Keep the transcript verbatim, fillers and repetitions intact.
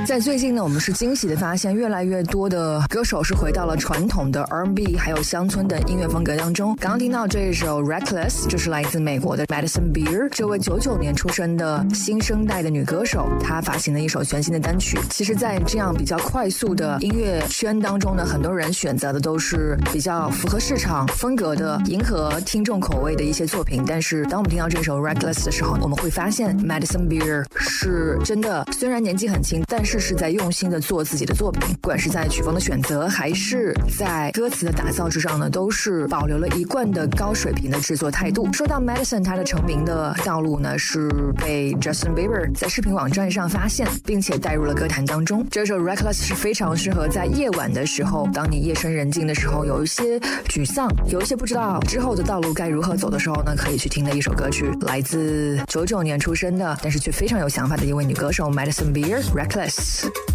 在最近呢，我们是惊喜的发现，越来越多的歌手是回到了传统的 R and B 还有乡村的音乐风格当中。刚刚听到这一首 Reckless 就是来自美国的 Madison Beer， 这位九九年出生的新生代的女歌手，她发行了一首全新的单曲。其实在这样比较快速的音乐圈当中呢，很多人选择的都是比较符合市场风格的，迎合听众口味的一些作品。但是当我们听到这首 Reckless 的时候，我们会发现 Madison Beer 是真的，虽然年纪很轻，但是是在用心的做自己的作品，不管是在曲风的选择还是在歌词的打造之上呢，都是保留了一贯的高水平的制作态度。说到 Madison， 她的成名的道路呢，是被 Justin Bieber 在视频网站上发现，并且带入了歌坛当中。这首 Reckless 是非常适合在夜晚的时候，当你夜深人静的时候，有一些沮丧，有一些不知道之后的道路该如何走的时候呢，可以去听的一首歌曲。来自九九年出生的，但是却非常有想法的一位女歌手 Madison Beer， Reckless。